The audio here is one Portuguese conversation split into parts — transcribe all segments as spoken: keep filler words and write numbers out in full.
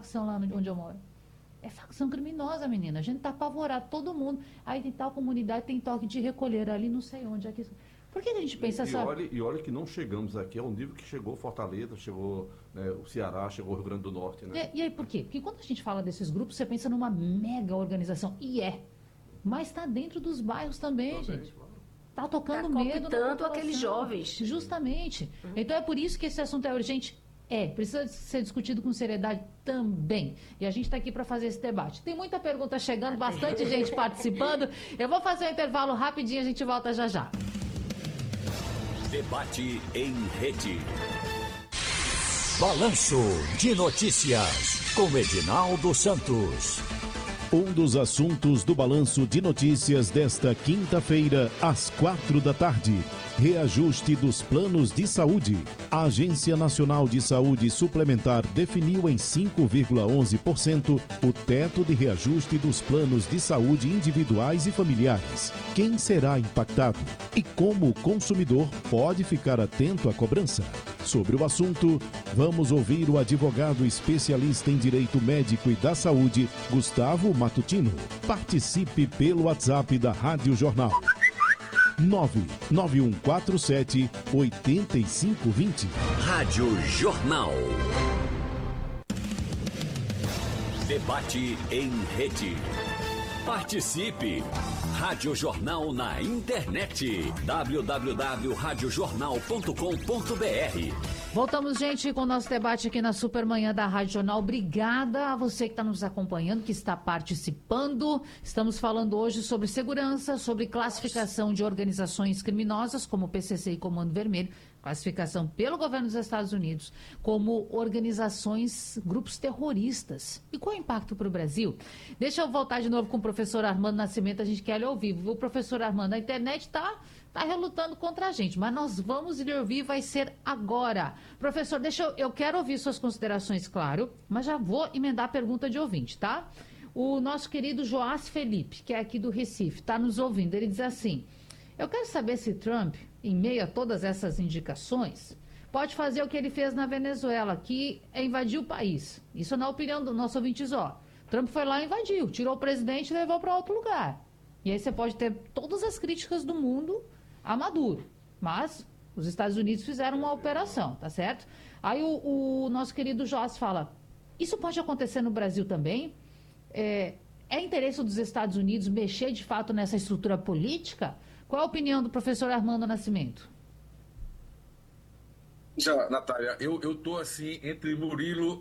facção lá onde eu moro. É facção criminosa, menina. A gente tá apavorado, todo mundo. Aí tem tal comunidade, tem toque de recolher ali, não sei onde. Aqui. Por que, que a gente pensa e, essa... e, olha, e olha que não chegamos aqui ao nível que chegou Fortaleza, chegou, né, o Ceará, chegou o Rio Grande do Norte, né? E, e aí por quê? Porque quando a gente fala desses grupos, você pensa numa mega organização. E é. Mas está dentro dos bairros também, Também, gente. claro. Está tocando Tá medo na cooptando população. aqueles jovens. Justamente. Então é por isso que esse assunto é urgente. É, precisa ser discutido com seriedade também. E a gente está aqui para fazer esse debate. Tem muita pergunta chegando, bastante gente participando. Eu vou fazer um intervalo rapidinho, a gente volta já já. Debate em rede. Balanço de Notícias, com Edinaldo Santos. Um dos assuntos do Balanço de Notícias desta quinta-feira, às quatro da tarde. Reajuste dos planos de saúde. A Agência Nacional de Saúde Suplementar definiu em cinco vírgula onze por cento o teto de reajuste dos planos de saúde individuais e familiares. Quem será impactado? E como o consumidor pode ficar atento à cobrança? Sobre o assunto, vamos ouvir o advogado especialista em direito médico e da saúde, Gustavo Matutino. Participe pelo WhatsApp da Rádio Jornal. nove nove um quatro sete oito cinco dois zero. Rádio Jornal. Debate em rede. Participe! Rádio Jornal na internet. w w w ponto rádio jornal ponto com ponto b r. Voltamos, gente, com o nosso debate aqui na Supermanhã da Rádio Jornal. Obrigada a você que está nos acompanhando, que está participando. Estamos falando hoje sobre segurança, sobre classificação de organizações criminosas, como o P C C e Comando Vermelho, classificação pelo governo dos Estados Unidos como organizações, grupos terroristas. E qual é o impacto para o Brasil? Deixa eu voltar de novo com o professor Armando Nascimento, a gente quer lhe ouvir. O professor Armando, a internet está tá relutando contra a gente, mas nós vamos lhe ouvir, vai ser agora. Professor, deixa eu, eu quero ouvir suas considerações, claro, mas já vou emendar a pergunta de ouvinte, tá? O nosso querido Joás Felipe, que é aqui do Recife, está nos ouvindo, ele diz assim: eu quero saber se Trump, em meio a todas essas indicações, pode fazer o que ele fez na Venezuela, que é invadir o país. Isso na opinião do nosso ouvinte, ó. Trump foi lá e invadiu, tirou o presidente e levou para outro lugar. E aí você pode ter todas as críticas do mundo a Maduro, mas os Estados Unidos fizeram uma operação, tá certo? Aí o, o nosso querido Joás fala, isso pode acontecer no Brasil também? É, é interesse dos Estados Unidos mexer de fato nessa estrutura política? Qual a opinião do professor Armando Nascimento? Já, Natália, eu, eu tô assim entre Murilo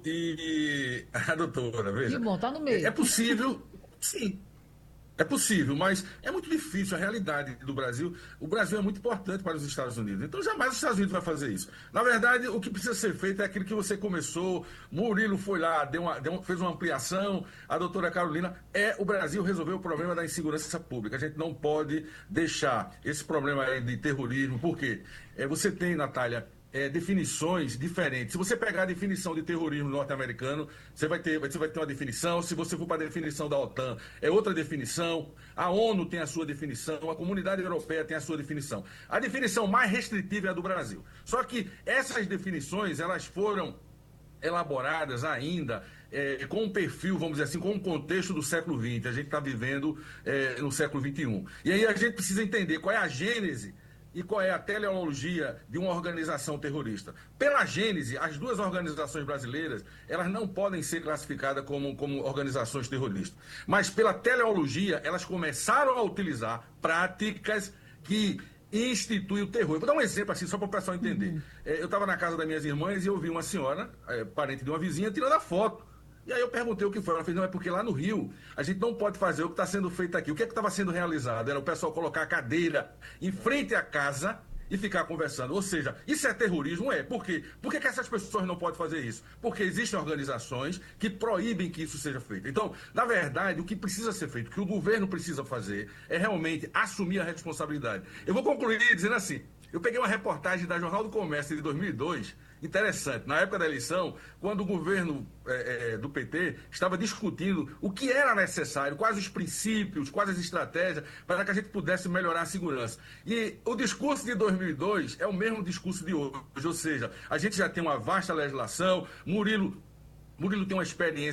e a doutora, veja. Que bom, tá no meio. É, é possível, sim. É possível, mas é muito difícil a realidade do Brasil. O Brasil é muito importante para os Estados Unidos. Então, jamais os Estados Unidos vai fazer isso. Na verdade, o que precisa ser feito é aquilo que você começou. Murilo foi lá, deu uma, deu, fez uma ampliação. A doutora Carolina. É o Brasil resolver o problema da insegurança pública. A gente não pode deixar esse problema aí de terrorismo. Por quê? É, você tem, Natália, É, definições diferentes. Se você pegar a definição de terrorismo norte-americano, você vai ter, você vai ter uma definição. Se você for para a definição da OTAN, é outra definição. A ONU tem a sua definição, a comunidade europeia tem a sua definição. A definição mais restritiva é a do Brasil. Só que essas definições, elas foram elaboradas ainda é, com um perfil, vamos dizer assim, com um contexto do século vinte. A gente está vivendo é, no século vinte e um. E aí a gente precisa entender qual é a gênese e qual é a teleologia de uma organização terrorista. Pela gênese, as duas organizações brasileiras, elas não podem ser classificadas como, como organizações terroristas. Mas pela teleologia, elas começaram a utilizar práticas que instituem o terror. Eu vou dar um exemplo assim, só para o pessoal entender. Uhum. É, eu estava na casa das minhas irmãs e eu vi uma senhora, é, parente de uma vizinha, tirando a foto. E aí eu perguntei o que foi. Ela fez, não, é porque lá no Rio a gente não pode fazer o que está sendo feito aqui. O que é que estava sendo realizado? Era o pessoal colocar a cadeira em frente à casa e ficar conversando. Ou seja, isso é terrorismo? É. Por quê? Por que que essas pessoas não podem fazer isso? Porque existem organizações que proíbem que isso seja feito. Então, na verdade, o que precisa ser feito, o que o governo precisa fazer, é realmente assumir a responsabilidade. Eu vou concluir dizendo assim, eu peguei uma reportagem da Jornal do Comércio de dois mil e dois, interessante, na época da eleição, quando o governo é, é, do P T estava discutindo o que era necessário, quais os princípios, quais as estratégias para que a gente pudesse melhorar a segurança. E o discurso de dois mil e dois é o mesmo discurso de hoje, ou seja, a gente já tem uma vasta legislação, Murilo, Murilo tem uma experiência